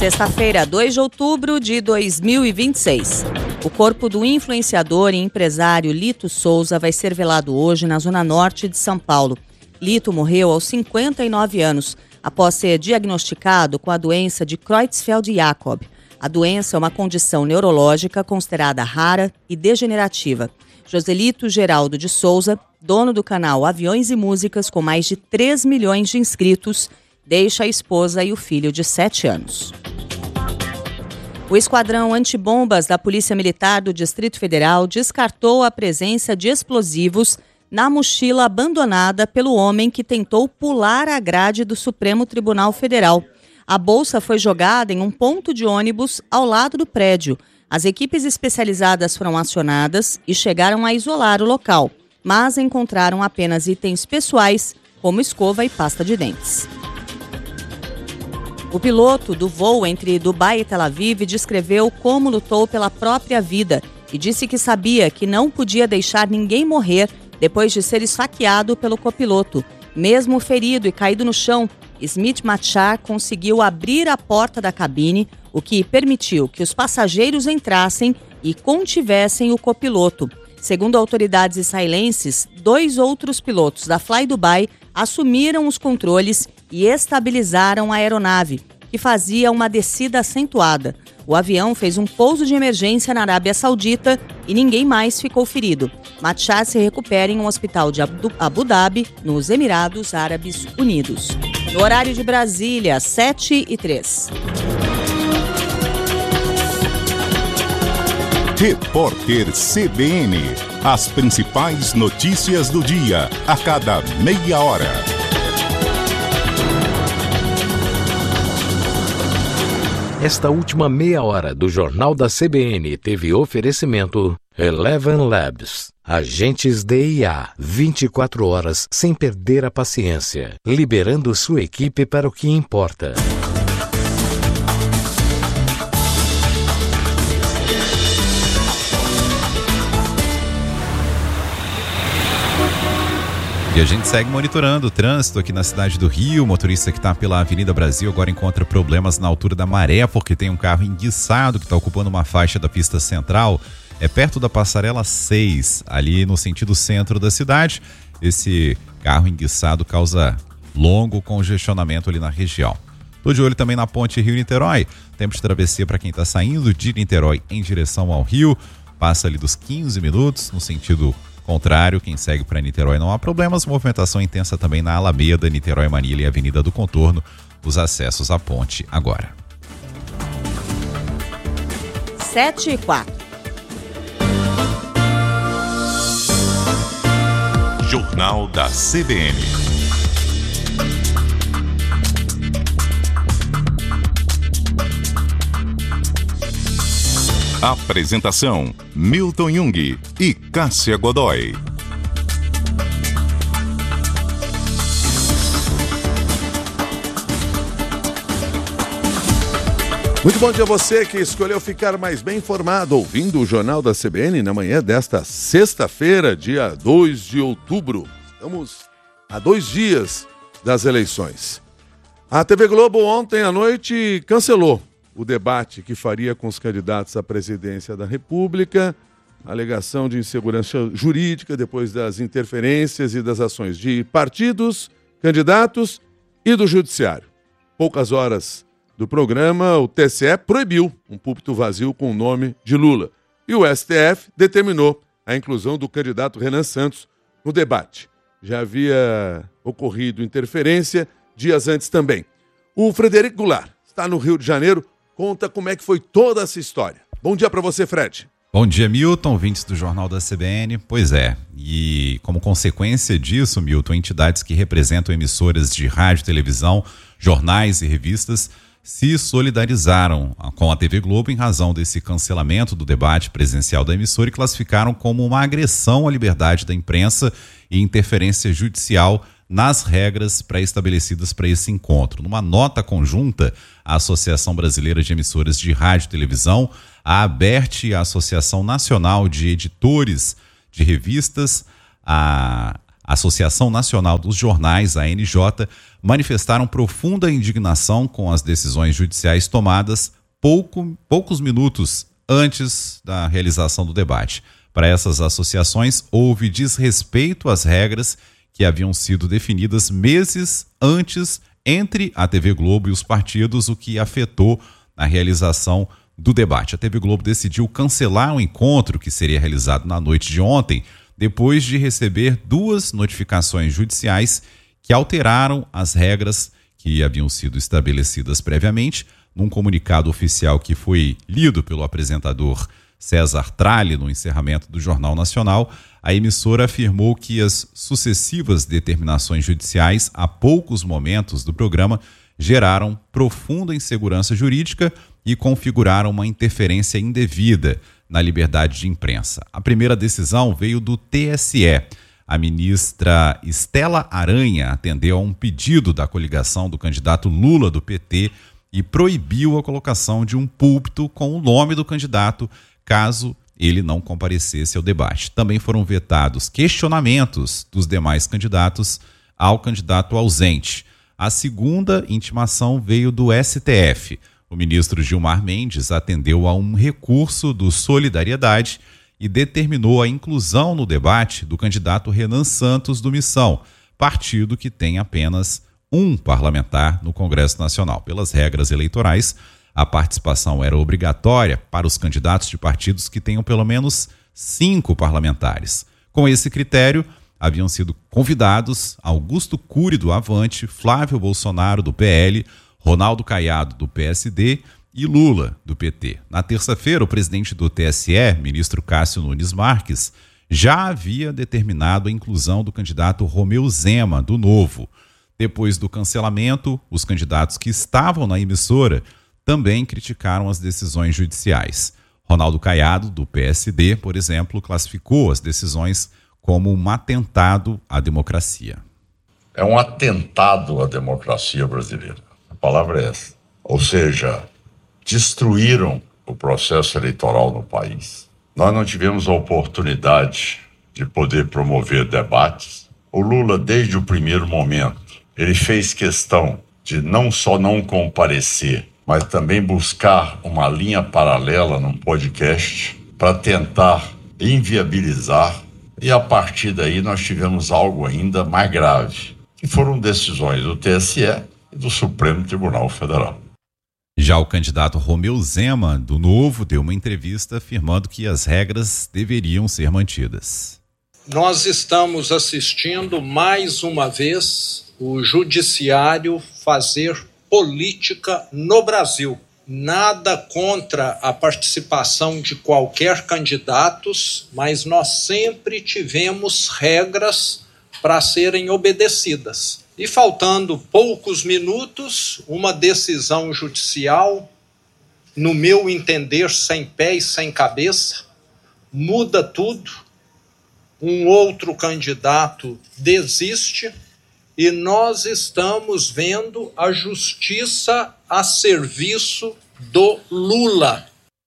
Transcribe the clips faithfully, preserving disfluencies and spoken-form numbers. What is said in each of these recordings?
Sexta-feira, dois de outubro de dois mil e vinte e seis. O corpo do influenciador e empresário Lito Souza vai ser velado hoje na zona norte de São Paulo. Lito morreu aos cinquenta e nove anos, após ser diagnosticado com a doença de Creutzfeldt-Jakob. A doença é uma condição neurológica considerada rara e degenerativa. Joselito Geraldo de Souza, dono do canal Aviões e Músicas, com mais de três milhões de inscritos, deixa a esposa e o filho de sete anos. O Esquadrão Antibombas da Polícia Militar do Distrito Federal descartou a presença de explosivos na mochila abandonada pelo homem que tentou pular a grade do Supremo Tribunal Federal. A bolsa foi jogada em um ponto de ônibus ao lado do prédio. As equipes especializadas foram acionadas e chegaram a isolar o local, mas encontraram apenas itens pessoais, como escova e pasta de dentes. O piloto do voo entre Dubai e Tel Aviv descreveu como lutou pela própria vida e disse que sabia que não podia deixar ninguém morrer depois de ser esfaqueado pelo copiloto. Mesmo ferido e caído no chão, Smith Machar conseguiu abrir a porta da cabine, o que permitiu que os passageiros entrassem e contivessem o copiloto. Segundo autoridades israelenses, dois outros pilotos da Fly Dubai assumiram os controles e estabilizaram a aeronave, que fazia uma descida acentuada. O avião fez um pouso de emergência na Arábia Saudita e ninguém mais ficou ferido. Machar se recupera em um hospital de Abu Dhabi, nos Emirados Árabes Unidos. No horário de Brasília, sete e três. Repórter C B N. As principais notícias do dia, a cada meia hora. Esta última meia hora do Jornal da C B N teve oferecimento Eleven Labs. Agentes D I A, vinte e quatro horas sem perder a paciência, liberando sua equipe para o que importa. E a gente segue monitorando o trânsito aqui na cidade do Rio. O motorista que está pela Avenida Brasil agora encontra problemas na altura da Maré, porque tem um carro enguiçado que está ocupando uma faixa da pista central. É perto da passarela seis, ali no sentido centro da cidade. Esse carro enguiçado causa longo congestionamento ali na região. Tô de olho também na ponte Rio-Niterói. Tempo de travessia para quem está saindo de Niterói em direção ao Rio. Passa ali dos quinze minutos, no sentido contrário. Quem segue para Niterói não há problemas. Movimentação intensa também na Alameda, Niterói, Manilha e Avenida do Contorno. Os acessos à ponte agora. sete e quatro. Jornal da C B N. Apresentação: Milton Jung e Cássia Godoy. Muito bom dia a você que escolheu ficar mais bem informado ouvindo o Jornal da C B N na manhã desta sexta-feira, dia dois de outubro. Estamos a dois dias das eleições. A T V Globo ontem à noite cancelou o debate que faria com os candidatos à presidência da República, alegação de insegurança jurídica depois das interferências e das ações de partidos, candidatos e do judiciário. Poucas horas do programa, o T S E proibiu um púlpito vazio com o nome de Lula. E o S T F determinou a inclusão do candidato Renan Santos no debate. Já havia ocorrido interferência dias antes também. O Frederico Goulart está no Rio de Janeiro, conta como é que foi toda essa história. Bom dia para você, Fred. Bom dia, Milton, ouvintes do Jornal da C B N. Pois é, e como consequência disso, Milton, entidades que representam emissoras de rádio, televisão, jornais e revistas se solidarizaram com a T V Globo em razão desse cancelamento do debate presencial da emissora e classificaram como uma agressão à liberdade da imprensa e interferência judicial nas regras pré-estabelecidas para esse encontro. Numa nota conjunta, a Associação Brasileira de Emissoras de Rádio e Televisão, a ABERT, a Associação Nacional de Editores de Revistas, a A Associação Nacional dos Jornais, a A N J, manifestaram profunda indignação com as decisões judiciais tomadas pouco, poucos minutos antes da realização do debate. Para essas associações, houve desrespeito às regras que haviam sido definidas meses antes entre a T V Globo e os partidos, o que afetou a realização do debate. A T V Globo decidiu cancelar o encontro que seria realizado na noite de ontem, depois de receber duas notificações judiciais que alteraram as regras que haviam sido estabelecidas previamente. Num comunicado oficial que foi lido pelo apresentador César Tralli no encerramento do Jornal Nacional, a emissora afirmou que as sucessivas determinações judiciais a poucos momentos do programa geraram profunda insegurança jurídica e configuraram uma interferência indevida na liberdade de imprensa. A primeira decisão veio do T S E. A ministra Estela Aranha atendeu a um pedido da coligação do candidato Lula do P T e proibiu a colocação de um púlpito com o nome do candidato, caso ele não comparecesse ao debate. Também foram vetados questionamentos dos demais candidatos ao candidato ausente. A segunda intimação veio do S T F. O ministro Gilmar Mendes atendeu a um recurso do Solidariedade e determinou a inclusão no debate do candidato Renan Santos do Missão, partido que tem apenas um parlamentar no Congresso Nacional. Pelas regras eleitorais, a participação era obrigatória para os candidatos de partidos que tenham pelo menos cinco parlamentares. Com esse critério, haviam sido convidados Augusto Cury do Avante, Flávio Bolsonaro do P L, Ronaldo Caiado do P S D e Lula do P T. Na terça-feira, o presidente do T S E, ministro Cássio Nunes Marques, já havia determinado a inclusão do candidato Romeu Zema, do Novo. Depois do cancelamento, os candidatos que estavam na emissora também criticaram as decisões judiciais. Ronaldo Caiado, do P S D, por exemplo, classificou as decisões como um atentado à democracia. É um atentado à democracia brasileira. A palavra é essa. Ou seja, destruíram o processo eleitoral no país. Nós não tivemos a oportunidade de poder promover debates. O Lula, desde o primeiro momento, ele fez questão de não só não comparecer, mas também buscar uma linha paralela num podcast para tentar inviabilizar. E a partir daí nós tivemos algo ainda mais grave, que foram decisões do T S E e do Supremo Tribunal Federal. Já o candidato Romeu Zema, do Novo, deu uma entrevista afirmando que as regras deveriam ser mantidas. Nós estamos assistindo mais uma vez o judiciário fazer política no Brasil. Nada contra a participação de qualquer candidato, mas nós sempre tivemos regras para serem obedecidas. E faltando poucos minutos, uma decisão judicial, no meu entender, sem pé e sem cabeça, muda tudo. Um outro candidato desiste e nós estamos vendo a justiça a serviço do Lula.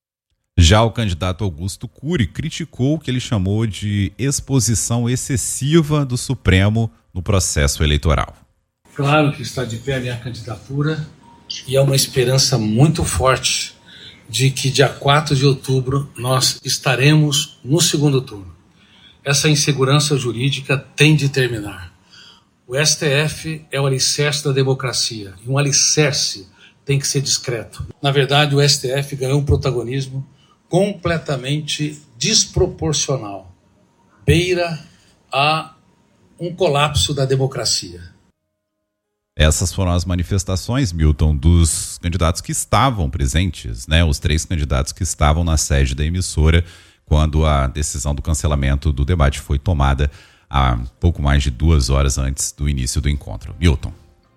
Já o candidato Augusto Cury criticou o que ele chamou de exposição excessiva do Supremo no processo eleitoral. Claro que está de pé a minha candidatura e é uma esperança muito forte de que dia quatro de outubro nós estaremos no segundo turno. Essa insegurança jurídica tem de terminar. O S T F é o alicerce da democracia e um alicerce tem que ser discreto. Na verdade, o S T F ganhou um protagonismo completamente desproporcional. Beira a um colapso da democracia. Essas foram as manifestações, Milton, dos candidatos que estavam presentes, né? Os três candidatos que estavam na sede da emissora quando a decisão do cancelamento do debate foi tomada há pouco mais de duas horas antes do início do encontro. Milton.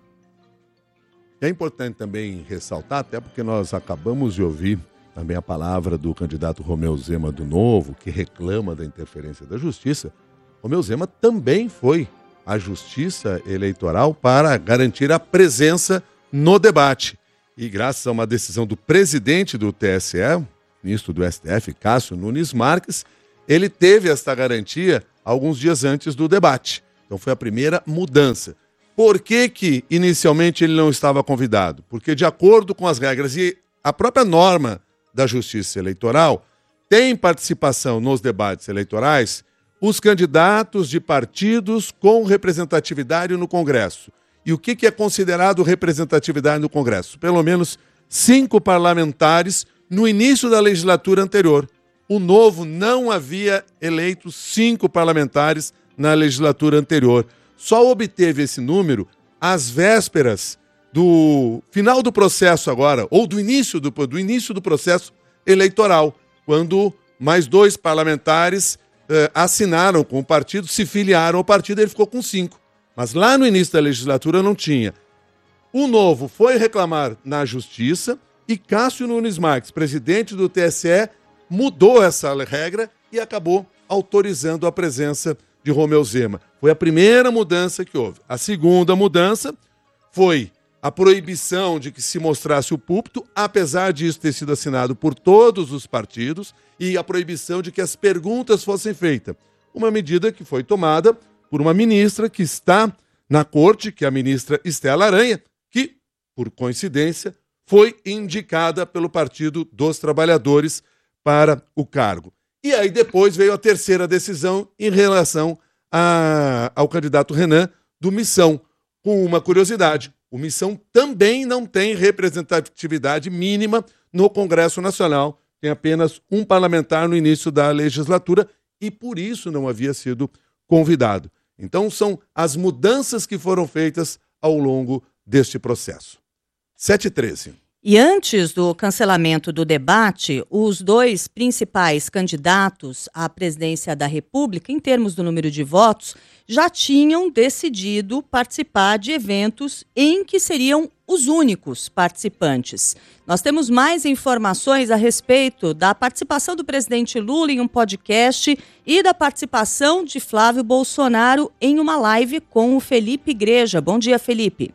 É importante também ressaltar, até porque nós acabamos de ouvir também a palavra do candidato Romeu Zema do Novo, que reclama da interferência da Justiça. Romeu Zema também foi à Justiça Eleitoral para garantir a presença no debate. E graças a uma decisão do presidente do T S E, ministro do S T F, Cássio Nunes Marques, ele teve esta garantia alguns dias antes do debate. Então foi a primeira mudança. Por que que inicialmente ele não estava convidado? Porque de acordo com as regras e a própria norma da Justiça Eleitoral, tem participação nos debates eleitorais os candidatos de partidos com representatividade no Congresso. E o que que é considerado representatividade no Congresso? Pelo menos cinco parlamentares no início da legislatura anterior. O Novo não havia eleito cinco parlamentares na legislatura anterior. Só obteve esse número às vésperas do final do processo agora, ou do início do, do início do processo eleitoral, quando mais dois parlamentares eh, assinaram com o partido, se filiaram ao partido, ele ficou com cinco. Mas lá no início da legislatura não tinha. O Novo foi reclamar na Justiça e Cássio Nunes Marques, presidente do T S E, mudou essa regra e acabou autorizando a presença de Romeu Zema. Foi a primeira mudança que houve. A segunda mudança foi a proibição de que se mostrasse o púlpito, apesar de isso ter sido assinado por todos os partidos, e a proibição de que as perguntas fossem feitas. Uma medida que foi tomada por uma ministra que está na corte, que é a ministra Estela Aranha, que, por coincidência, foi indicada pelo Partido dos Trabalhadores para o cargo. E aí depois veio a terceira decisão em relação a, ao candidato Renan do Missão, com uma curiosidade. O Missão também não tem representatividade mínima no Congresso Nacional, tem apenas um parlamentar no início da legislatura e por isso não havia sido convidado. Então são as mudanças que foram feitas ao longo deste processo. sete e treze. E antes do cancelamento do debate, os dois principais candidatos à presidência da República, em termos do número de votos, já tinham decidido participar de eventos em que seriam os únicos participantes. Nós temos mais informações a respeito da participação do presidente Lula em um podcast e da participação de Flávio Bolsonaro em uma live com o Felipe Igreja. Bom dia, Felipe.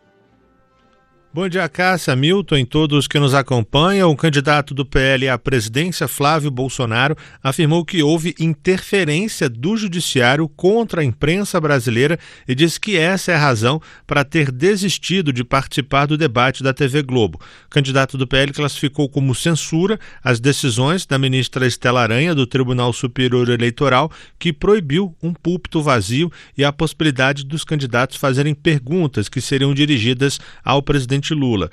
Bom dia, Cássia, Milton e todos que nos acompanham. O candidato do P L à presidência, Flávio Bolsonaro, afirmou que houve interferência do judiciário contra a imprensa brasileira e disse que essa é a razão para ter desistido de participar do debate da T V Globo. O candidato do P L classificou como censura as decisões da ministra Estela Aranha do Tribunal Superior Eleitoral, que proibiu um púlpito vazio e a possibilidade dos candidatos fazerem perguntas que seriam dirigidas ao presidente Lula.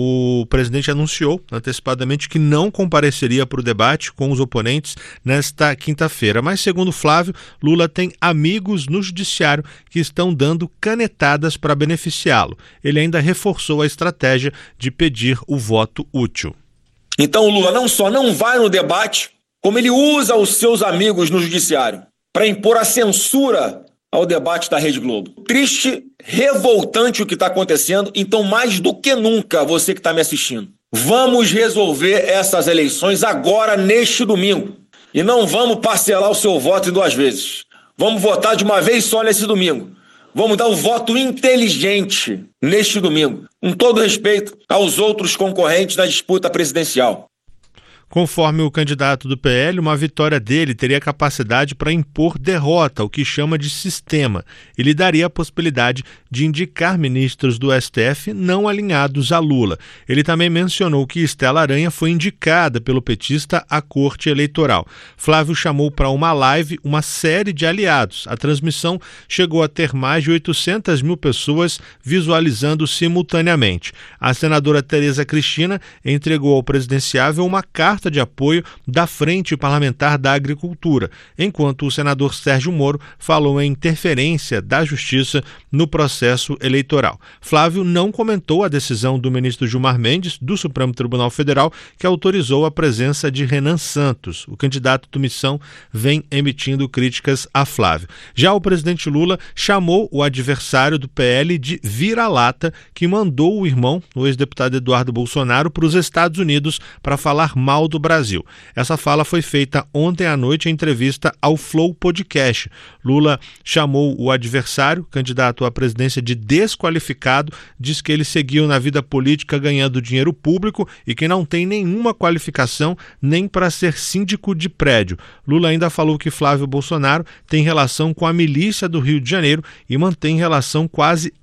O presidente anunciou antecipadamente que não compareceria para o debate com os oponentes nesta quinta-feira, mas segundo Flávio, Lula tem amigos no judiciário que estão dando canetadas para beneficiá-lo. Ele ainda reforçou a estratégia de pedir o voto útil. Então o Lula não só não vai no debate, como ele usa os seus amigos no judiciário para impor a censura ao debate da Rede Globo. Triste, revoltante o que está acontecendo, então mais do que nunca, você que está me assistindo, vamos resolver essas eleições agora, neste domingo. E não vamos parcelar o seu voto em duas vezes. Vamos votar de uma vez só nesse domingo. Vamos dar o voto inteligente neste domingo, com todo respeito aos outros concorrentes da disputa presidencial. Conforme o candidato do P L, uma vitória dele teria capacidade para impor derrota, o que chama de sistema. Ele daria a possibilidade de indicar ministros do S T F não alinhados a Lula. Ele também mencionou que Estela Aranha foi indicada pelo petista à Corte Eleitoral. Flávio chamou para uma live uma série de aliados. A transmissão chegou a ter mais de oitocentas mil pessoas visualizando simultaneamente. A senadora Tereza Cristina entregou ao presidenciável uma carta de apoio da Frente Parlamentar da Agricultura, enquanto o senador Sérgio Moro falou em interferência da Justiça no processo eleitoral. Flávio não comentou a decisão do ministro Gilmar Mendes, do Supremo Tribunal Federal, que autorizou a presença de Renan Santos. O candidato do Missão vem emitindo críticas a Flávio. Já o presidente Lula chamou o adversário do P L de vira-lata, que mandou o irmão, o ex-deputado Eduardo Bolsonaro, para os Estados Unidos para falar mal do Brasil. Essa fala foi feita ontem à noite em entrevista ao Flow Podcast. Lula chamou o adversário, candidato à presidência, de desqualificado, diz que ele seguiu na vida política ganhando dinheiro público e que não tem nenhuma qualificação nem para ser síndico de prédio. Lula ainda falou que Flávio Bolsonaro tem relação com a milícia do Rio de Janeiro e mantém relação quase